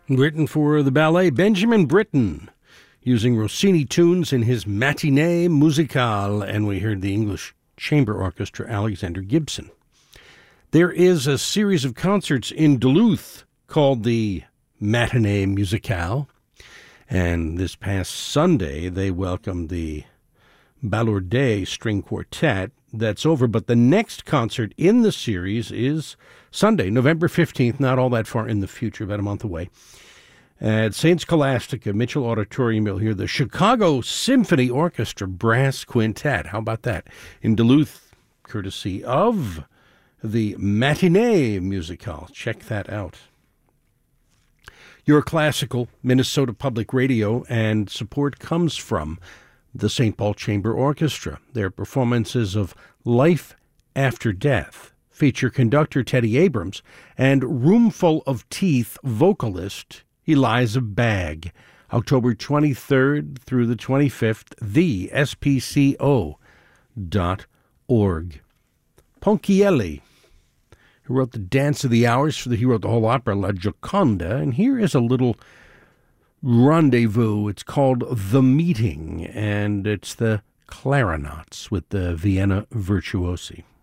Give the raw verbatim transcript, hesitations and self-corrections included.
Written for the ballet Benjamin Britten, using Rossini tunes in his Matinée Musicale, and we heard the English Chamber Orchestra, Alexander Gibson. There is a series of concerts in Duluth called the Matinée Musicale, and this past Sunday they welcomed the Balourdet String Quartet. That's over, but the next concert in the series is Sunday, November fifteenth, not all that far in the future, about a month away. At Saint Scholastica Mitchell Auditorium, you'll hear the Chicago Symphony Orchestra Brass Quintet. How about that? In Duluth, courtesy of the Matinée Musicale. Check that out. Your classical Minnesota Public Radio, and support comes from the Saint Paul Chamber Orchestra. Their performances of Life After Death feature conductor Teddy Abrams and Roomful of Teeth vocalist Eliza Bagg. October twenty-third through the twenty-fifth, the S P C O dot org. Ponchielli, who wrote the Dance of the Hours, for the, he wrote the whole opera La Gioconda, and here is a little rendezvous. It's called The Meeting, and it's the clarinets with the Vienna Virtuosi.